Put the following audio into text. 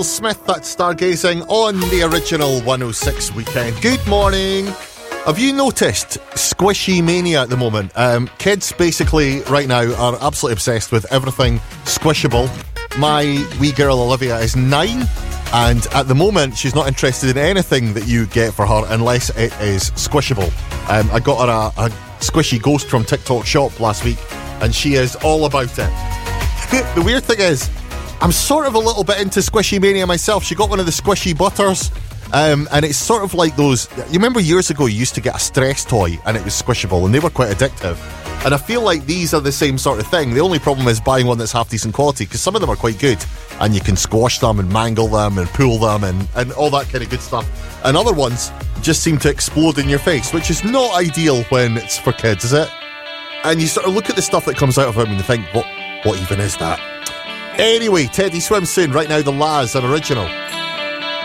Smith, that's Stargazing on the original 106 weekend. Good morning. Have you noticed squishy mania at the moment? Kids basically right now are absolutely obsessed with everything squishable. My wee girl Olivia is 9, and at the moment she's not interested in anything that you get for her unless it is squishable. I got her a squishy ghost from TikTok Shop last week, and she is all about it. The weird thing is, I'm sort of a little bit into squishy mania myself. She got one of the squishy butters, and it's sort of like those... You remember years ago you used to get a stress toy and it was squishable, and they were quite addictive. And I feel like these are the same sort of thing. The only problem is buying one that's half decent quality, because some of them are quite good, and you can squash them and mangle them and pull them and all that kind of good stuff. And other ones just seem to explode in your face, which is not ideal when it's for kids, is it? And you sort of look at the stuff that comes out of them and you think, what even is that? Anyway, Teddy Swims soon. Right now, the Laz, an original.